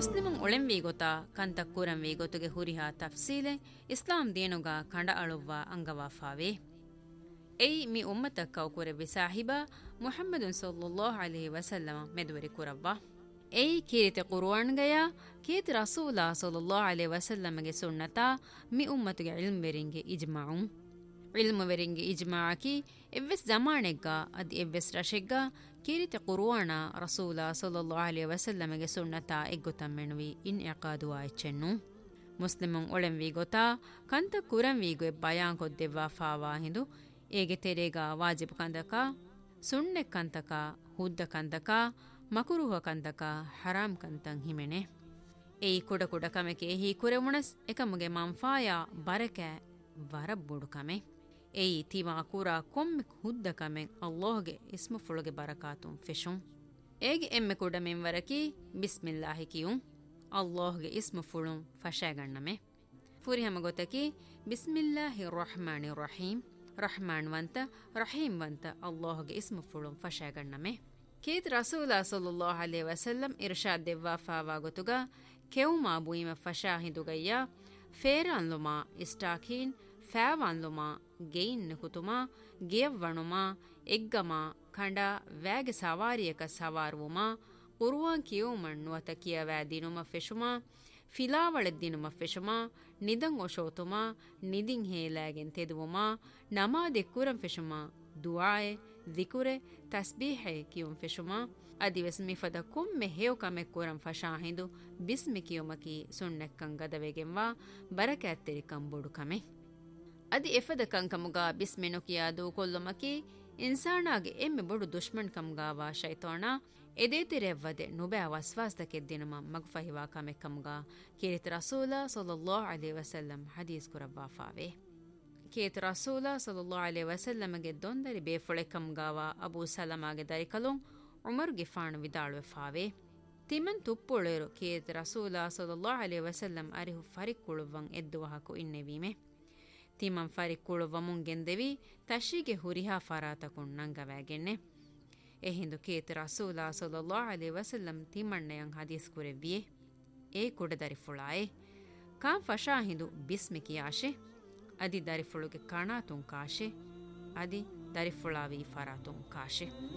ಮುಸ್ಲಿಮುಂ ಒಳೆಂವಿ ಗೊತ್ತಾ ಕಂತ ಕುರಂವಿ ಗೊತ್ತುಗೆ ಹುರಿಹಾ ತಫ್ಸೀಲೆ ಇಸ್ಲಾಂ ದೇನುಗ ಕಂಡ ಅಳುವ್ವ ಅಂಗವಾಫಾವೆ ಎಯ್ ಮಿ ಉಮ್ಮತ ಕೌಕುರೆವಿ ಸಾಹಿಬ ಮುಹಮ್ಮದುನ್ ಸಲ್ಲಲ್ಲಾಹು ಅಲೈಹಿ ವಸಲ್ಲಮ ಮೆದುವರಿ ಕುರವ್ವ ಎಯ್ ಕೀರಿತೆ ಕುರ್ಆನ್ಗಯ ಕೀತಿ ರಸೂಲ ಸಲ್ಲಲ್ಲಾಹು ಅಲೈಹಿ ವಸಲ್ಲಮಗೆ ಸುನ್ನತ ಮಿ ಉಮ್ಮತುಗೆ ಇಲ್ಮ್ ವೆರಿಂಗೆ ಇಜ್ಮಾಉಂ ಇಲ್ಮ್ ವೆರಿಂಗೆ ಇಜ್ಮಾಅಕಿ ಎವ್ವೆಸ್ ಜಮಾನೆಗ್ಗ ಅದಿ ಎವ್ವೆಸ್ ರಶೆಗ್ಗ ಕೀರಿತೆ ಕುರ್ಆನ ರಸೂಲ ಸಲ್ಲಲ್ಲಾಹು ಅಲೈಹಿ ವಸಲ್ಲಮಗೆ ಸುನ್ನತ ಎಗ್ಗುತಮ್ಮೆನುವಿ ಇನ್ ಇಕಾದು ಆಯ್ಚೆನ್ನು ಮುಸ್ಲಿಮುಂ ಒಳೆಂವಿ ಗೊತ್ತಾ ಕಂತ ಕುರಂವಿಗೆ ಬಯಾನ್ ಕೊದ್ದೆವ್ವ ಫಾವಾ ಹಿಂದು ಏಗೆ ತೆರೆಗ ವಾಜಿಬ್ ಕಂದಕ ಸುಣ್ಣೆ ಕಂತಕ ಹುದ್ದ ಕಂತಕ ಮಕುರುಹ ಕಂತಕ ಹರಾಮ್ ಕಂತಂ ಹಿಮೆನೆ ಏಯ್ ಕುಡ ಕುಡ ಕಮೆಕೆ ಹಿ ಕುರೆವುಣಸ್ ಎಕಮುಗೆ ಮಂಫಾಯ ಬರಕೆ ವರಬ್ಬುಡು ಕಮೆ ಏಯ್ ತಿವಾ ಕುರ ಕೊಮ್ಮೆ ಹುದ್ದ ಕಮೆ ಅಲ್ಲಾಹ್ಗೆ ಇಸ್ಮು ಫುಳುಗೆ ಬರಕಾತುಂ ಫೆಶುಂ ಏಗೆ ಎಮ್ಮೆ ಕುಡ ಮೆಂವರಕಿ ಬಿಸ್ಮಿಲ್ಲಾಹಿ ಕಿಯುಂ ಅಲ್ಲಾಹ್ಗೆ ಇಸ್ಮು ಫುಳುಂ ಫಶಾಗಣ್ಣಮೆ ಫುರಿಹಮ ಗೊತ್ತಕಿ ಬಿಸ್ಮಿಲ್ಲಾಹಿ ರಹಮಾನಿ ರಹೀಂ ರಹಮಾನ್ ವಂತ ರಹೀಂ ವಂತ ಅಲ್ಲಾಹ್ಗೆ ಇಸ್ಮು ಫುಳುಂ ಫಶಾಗಣ್ಣಮೆ ಕೇತ್ ರಸೂಲ ಸಲ್ಲಲ್ಲಾಹು ಅಲೈಹಿ ವಸಲ್ಲಂ ಇರ್ಷಾದ್ ದೆವ್ವಾ ಫಾವಾ ಗೊತುಗ ಕೆವುಮಾ ಬುಯಿಮ ಫಶಾ ಹಿಂದುಗಯ್ಯ ಫೇರಾನ್ಲುಮಾ ಇಸ್ಟಾಕೀನ್ ಫෑವಾನ್ಲುಮಾ ಗೆಯಿನ್ ಕುತುಮಾ ಗಿಯವ್ವಣುಮಾ ಎಗ್ಗಮಾ ಖಂಡ ವ್ಯಾಗೆ ಸವಾರಿಯಕ ಸವಾರುವುಮಾ ಕುರ್ವಾನ್ ಕಿಯೋಮಣ್ಣುವ ತಕಿಯವෑ ದಿನುಮ ಫೆಶುಮಾ ಫಿಲಾವಳೆದ್ದಿನುಮ ಫೆಶುಮಾ ನಿದಂ ಒಶೋತುಮಾ ನಿದಿಂ ಹೇಲಾಗೆನ್ ತೆದುವುಮಾ ನಮಾದೆ ಕುರಂ ಫೆಶುಮಾ ದುಆಯೆ ದಿಕುರೆ ತಸ್ಬೀಹೆ ಕಿಯುಂ ಫೆಶುಮಾ ಅದಿವೆಸ್ ಮಿಫದ ಕೊಮ್ಮೆ ಹೇವ್ ಕಮೆ ಕುರಂ ಫಶಾಹಿಂದು ಬಿಸ್ಮಿ ಕಿಯುಮಕಿ ಸುಣ್ಣೆಕ್ಕಂ ಗದವೆಗೆಂವಾ ಬರಕಾತ್ತೆರಿ ಕಂಬುಡು ಕಮೆ ಅದಿ ಎಫದ ಕಂಕಮುಗ ಬಿಸ್ಮೆನು ಕಿಯಾದು ಕೊಲ್ಲುಮಕಿ ಇನ್ಸಾನಾಗೆ ಎಮ್ಮೆ ಬೊಡು ದುಶ್ಮನ್ ಕಮ್ಗಾವಾ ಶೈತಾನ ಎದೇತಿರೆವ್ವದೆ ನುಬೆ ವಸ್ವಾಸ್ತಕೆದ್ದಿನುಮ ಮಗ್ಫಹಿವಾ ಕಮೆ ಕಮ್ಗ ಕೇರಿತ ರಸೂಲ ಸಲ್ಲಲ್ಲಾಹು ಅಲೈಹಿ ವಸಲ್ಲಂ ಹದೀಸ್ ಕುರವ್ವಾಫಾವೆ ಕೇತ ರಸೂಲ ಸಲ್ಲಲ್ಲಾಹು ಅಲೈಹಿ ವಸಲ್ಲಮಗೆ ದೊಂದರಿ ಬೇಫೊಳೆ ಕಮ್ಗಾವಾ ಅಬೂ ಸಲಮಾಗೆ ದರಿಕಲುಂ ಉಮರ್ ಗಿಫಾಣು ವಿದಾಳುವೆ ಫಾವೆ ತಿಮನ್ ತುಪ್ಪುಳೆರು ಕೇತ ರಸೂಲ ಸಲ್ಲಲ್ಲಾಹು ಅಲೈಹಿ ವಸಲ್ಲಂ ಅರಿಹು ಫರಿಕ್ಕುಳುವಂ ಎದ್ದುವಹಕು ಇನ್ನೆವೀಮೆ ತಿಮಂ ಫರಿಕ್ಕುಳುವಮುಂಗೆಂದೆವಿ ತಶಿಗೆ ಹುರಿಹಾ ಫರಾತಕುಂ ನಂಗವಾಗೆನ್ನೆ ಎಹಿಂದು ಕೇತ ರಸೂಲ ಸಲ್ಲಲ್ಲಾಹು ಅಲೈಹಿ ವಸಲ್ಲಂ ತಿಮಣ್ಣೆಯಂ ಹದೀಸ್ ಕುರೆವ್ವಿಯೆ ಏ ಕುಡ ದರಿಫುಳಾಯೆ ಕಾಂ ಫಶಾ ಹಿಂದು ಬಿಸ್ಮಿ ಕಿಯಾಶೆ ಅದಿ ದರಿಫುಳುಗೆ ಕಣಾತುಂ ಕಾಶೆ ಅದಿ ದರಿಫುಳಾವಿ ಫರಾತುಂ ಕಾಶೆ